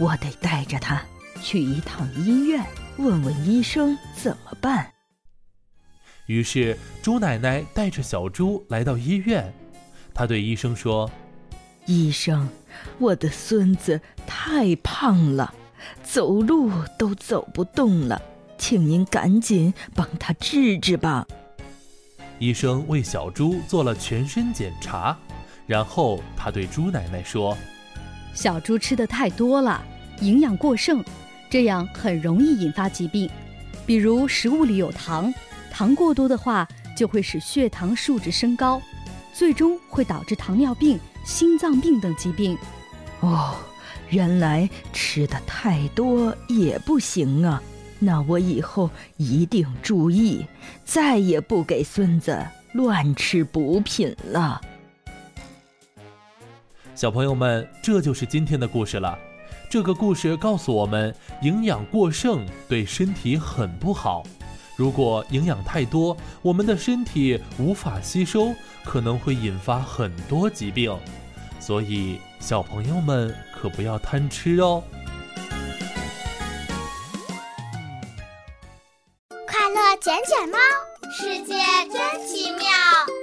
我得带着他去一趟医院，问问医生怎么办。 于是猪奶奶带着小猪来到医院，她对医生说： 医生，我的孙子太胖了，走路都走不动了，请您赶紧帮他治治吧。 医生为小猪做了全身检查，然后他对猪奶奶说： 小猪吃得太多了，营养过剩，这样很容易引发疾病，比如食物里有糖，糖过多的话就会使血糖数值升高，最终会导致糖尿病、心脏病等疾病。 哦，原来吃得太多也不行啊，那我以后一定注意，再也不给孙子乱吃补品了。 小朋友们，这就是今天的故事了。这个故事告诉我们，营养过剩对身体很不好。如果营养太多，我们的身体无法吸收，可能会引发很多疾病。所以，小朋友们可不要贪吃哦。 快乐捡捡猫，世界真奇妙。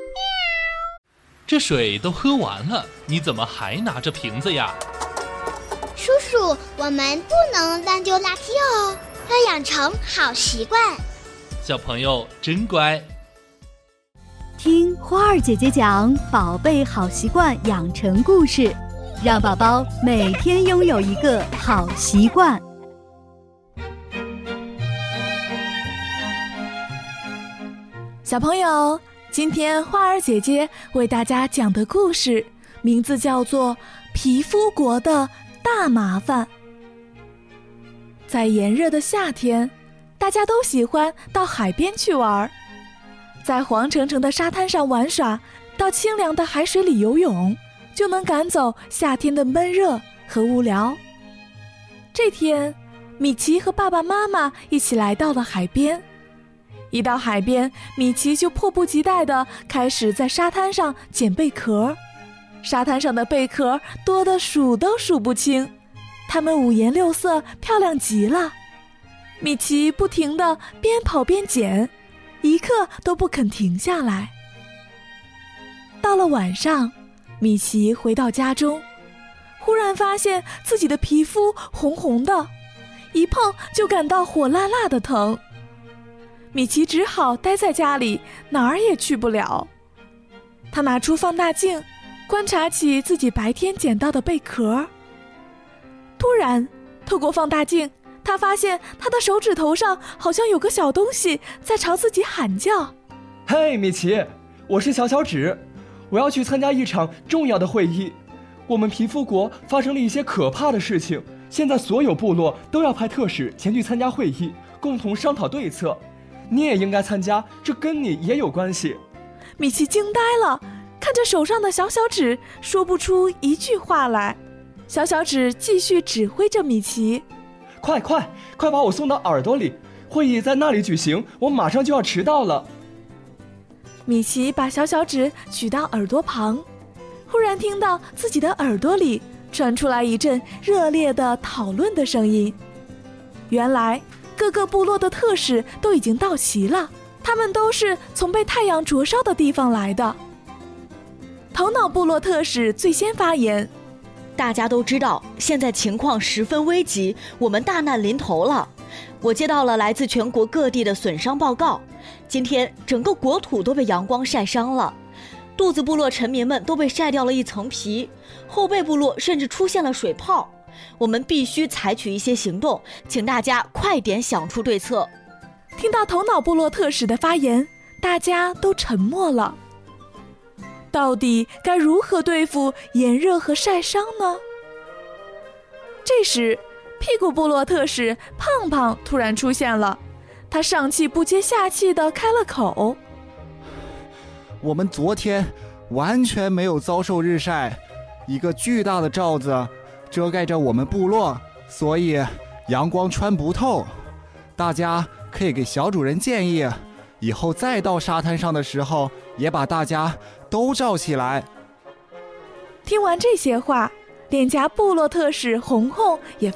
这水都喝完了，你怎么还拿着瓶子呀？ 叔叔，我们不能乱丢垃圾哦，要养成好习惯。 小朋友真乖。 听花儿姐姐讲宝贝好习惯养成故事，让宝宝每天拥有一个好习惯。 小朋友，今天花儿姐姐为大家讲的故事名字叫做《皮肤国的大麻烦》。在炎热的夏天，大家都喜欢到海边去玩，在黄澄澄的沙滩上玩耍，到清凉的海水里游泳，就能赶走夏天的闷热和无聊。这天，米奇和爸爸妈妈一起来到了海边。一到海边，米奇就迫不及待地开始在沙滩上捡贝壳。沙滩上的贝壳多得数都数不清，它们五颜六色，漂亮极了。米奇不停地边跑边捡，一刻都不肯停下来。到了晚上，米奇回到家中，忽然发现自己的皮肤红红的，一碰就感到火辣辣的疼。米奇只好待在家里，哪儿也去不了。他拿出放大镜，观察起自己白天捡到的贝壳。突然，透过放大镜，他发现他的手指头上好像有个小东西在朝自己喊叫。 嘿，米奇，我是小小指，我要去参加一场重要的会议。我们皮肤国发生了一些可怕的事情，现在所有部落都要派特使前去参加会议，共同商讨对策。你也应该参加，这跟你也有关系。 米奇惊呆了，看着手上的小小指，说不出一句话来。小小指继续指挥着米奇： 快把我送到耳朵里，会议在那里举行，我马上就要迟到了。 米奇把小小指举到耳朵旁，忽然听到自己的耳朵里传出来一阵热烈的讨论的声音。原来各个部落的特使都已经到齐了，他们都是从被太阳灼烧的地方来的。头脑部落特使最先发言： 大家都知道现在情况十分危急，我们大难临头了。我接到了来自全国各地的损伤报告，今天整个国土都被阳光晒伤了，肚子部落臣民们都被晒掉了一层皮，后背部落甚至出现了水泡。我们必须采取一些行动，请大家快点想出对策。 听到头脑部落特使的发言，大家都沉默了。到底该如何对付炎热和晒伤呢？这时，屁股部落特使胖胖突然出现了，他上气不接下气地开了口： 我们昨天完全没有遭受日晒，一个巨大的罩子遮盖着我们部落，所以阳光穿不透。大家可以给小主人建议，以后再到沙滩上的时候，也把大家都罩起来。 听完这些话，脸颊部落特使红红也